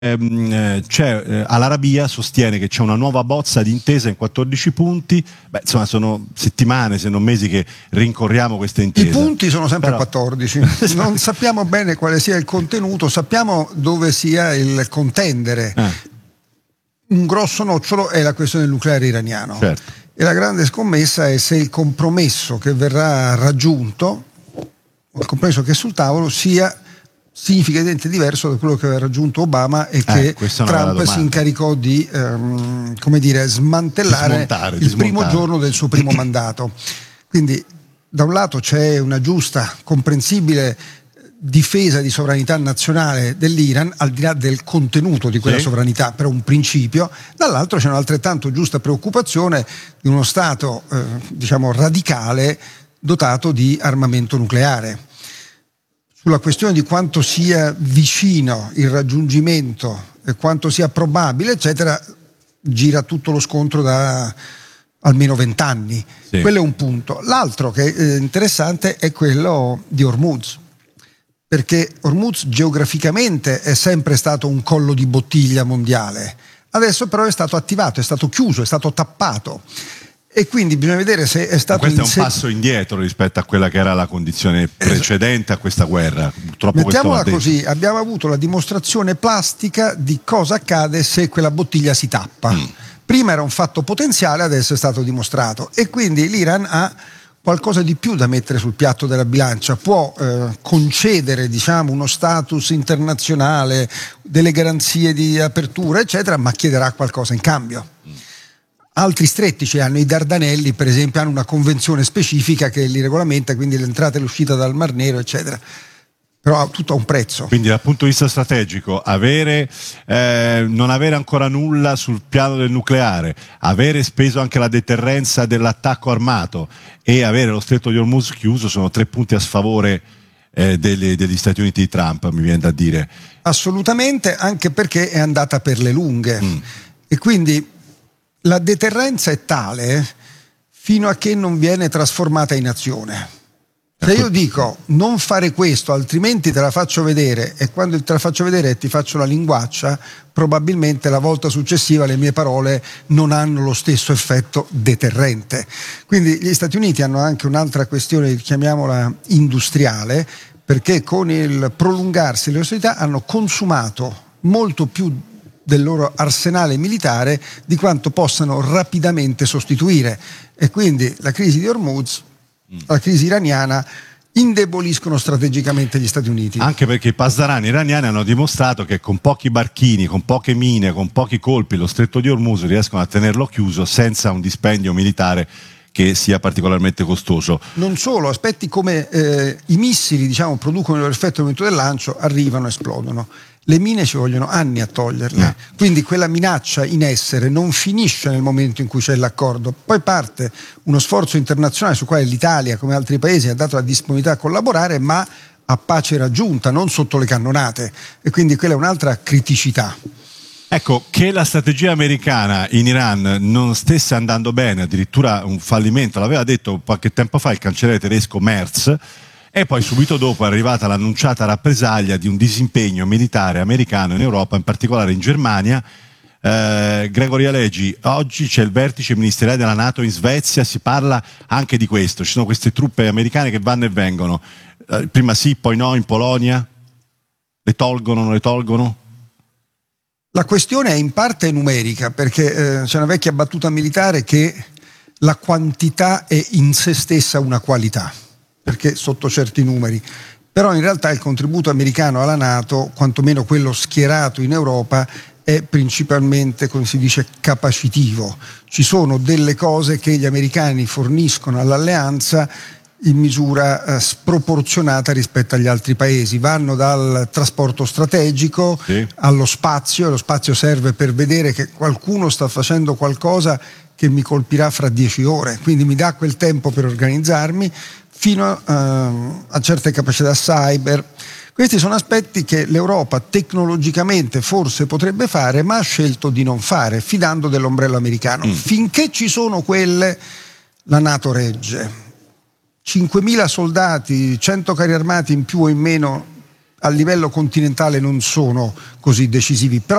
Al-Arabiya sostiene che c'è una nuova bozza di intesa in 14 punti. Insomma, sono settimane, se non mesi, che rincorriamo questa intesa. I punti sono sempre 14. Non sappiamo bene quale sia il contenuto, sappiamo dove sia il contendere. Un grosso nocciolo è la questione del nucleare iraniano. Certo. E la grande scommessa è se il compromesso che verrà raggiunto, il compromesso che è sul tavolo, sia significativamente diverso da quello che aveva raggiunto Obama e che Trump si incaricò di smantellare il primo giorno del suo primo mandato. Quindi da un lato c'è una giusta, comprensibile difesa di sovranità nazionale dell'Iran, al di là del contenuto di quella sovranità, però un principio. Dall'altro c'è un'altrettanto giusta preoccupazione di uno Stato radicale dotato di armamento nucleare. Sulla questione di quanto sia vicino il raggiungimento e quanto sia probabile, eccetera, gira tutto lo scontro da almeno 20 anni. Quello è un punto. L'altro che è interessante è quello di Hormuz, perché Hormuz geograficamente è sempre stato un collo di bottiglia mondiale. Adesso però è stato attivato, è stato chiuso, è stato tappato. E quindi bisogna vedere se è stato... Ma questo è un passo indietro rispetto a quella che era la condizione precedente a questa guerra. Purtroppo mettiamola così, abbiamo avuto la dimostrazione plastica di cosa accade se quella bottiglia si tappa. Prima era un fatto potenziale, adesso è stato dimostrato. E quindi l'Iran ha qualcosa di più da mettere sul piatto della bilancia, può concedere uno status internazionale, delle garanzie di apertura, eccetera, ma chiederà qualcosa in cambio. Altri stretti ce hanno, i Dardanelli per esempio hanno una convenzione specifica che li regolamenta, quindi l'entrata e l'uscita dal Mar Nero, eccetera, però ha tutto a un prezzo. Quindi dal punto di vista strategico non avere ancora nulla sul piano del nucleare, avere speso anche la deterrenza dell'attacco armato e avere lo stretto di Hormuz chiuso sono 3 punti a sfavore degli Stati Uniti di Trump, mi viene da dire. Assolutamente, anche perché è andata per le lunghe e quindi la deterrenza è tale fino a che non viene trasformata in azione. Se io dico non fare questo, altrimenti te la faccio vedere, e quando te la faccio vedere ti faccio la linguaccia, probabilmente la volta successiva le mie parole non hanno lo stesso effetto deterrente. Quindi gli Stati Uniti hanno anche un'altra questione, chiamiamola industriale, perché con il prolungarsi delle ostilità hanno consumato molto più del loro arsenale militare di quanto possano rapidamente sostituire, e quindi la crisi di Hormuz, la crisi iraniana, indeboliscono strategicamente gli Stati Uniti. Anche perché i pasdarani iraniani hanno dimostrato che con pochi barchini, con poche mine, con pochi colpi lo stretto di Hormuz riescono a tenerlo chiuso senza un dispendio militare che sia particolarmente costoso. Non solo, aspetti come i missili producono il loro effetto al momento del lancio, arrivano, esplodono. Le mine ci vogliono anni a toglierle, quindi quella minaccia in essere non finisce nel momento in cui c'è l'accordo. Poi parte uno sforzo internazionale su quale l'Italia, come altri paesi, ha dato la disponibilità a collaborare, ma a pace raggiunta, non sotto le cannonate, e quindi quella è un'altra criticità. Ecco, che la strategia americana in Iran non stesse andando bene, addirittura un fallimento, l'aveva detto qualche tempo fa il cancelliere tedesco Merz, e poi subito dopo è arrivata l'annunciata rappresaglia di un disimpegno militare americano in Europa, in particolare in Germania. Gregory Alegi, oggi c'è il vertice ministeriale della NATO in Svezia, si parla anche di questo, ci sono queste truppe americane che vanno e vengono, prima sì, poi no, in Polonia, le tolgono, non le tolgono? La questione è in parte numerica, perché c'è una vecchia battuta militare che la quantità è in se stessa una qualità, perché sotto certi numeri, però in realtà il contributo americano alla NATO, quantomeno quello schierato in Europa, è principalmente, come si dice, capacitivo. Ci sono delle cose che gli americani forniscono all'alleanza in misura sproporzionata rispetto agli altri paesi. Vanno dal trasporto strategico allo spazio, e lo spazio serve per vedere che qualcuno sta facendo qualcosa che mi colpirà fra 10 ore, quindi mi dà quel tempo per organizzarmi, fino a certe capacità cyber. Questi sono aspetti che l'Europa tecnologicamente forse potrebbe fare, ma ha scelto di non fare, fidando dell'ombrello americano. Finché ci sono quelle, la NATO regge. 5.000 soldati, 100 carri armati in più o in meno a livello continentale non sono così decisivi. Però